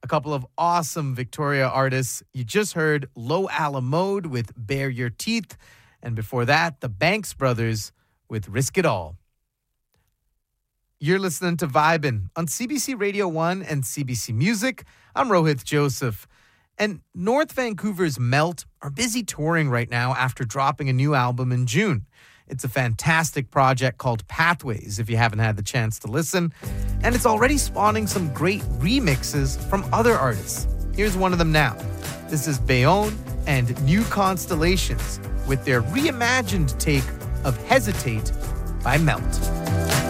A couple of awesome Victoria artists. You just heard Low Alamode with Bare Your Teeth. And before that, the Banks Brothers with Risk It All. You're listening to Vibin' on CBC Radio 1 and CBC Music. I'm Rohith Joseph. And North Vancouver's Melt are busy touring right now after dropping a new album in June. It's a fantastic project called Pathways, if you haven't had the chance to listen. And it's already spawning some great remixes from other artists. Here's one of them now. This is Bayonne and New Constellations with their reimagined take of Hesitate by Melt.